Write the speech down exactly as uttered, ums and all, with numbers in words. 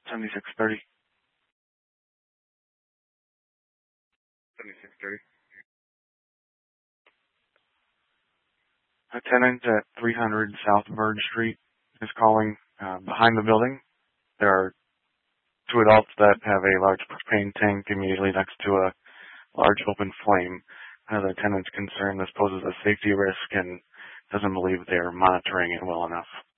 seventy-six thirty. seventy-six thirty. A tenant at three hundred South Bird Street is calling. Uh, behind the building, there are two adults that have a large propane tank immediately next to a large open flame. Uh, the tenant's concerned this poses a safety risk and doesn't believe they're monitoring it well enough.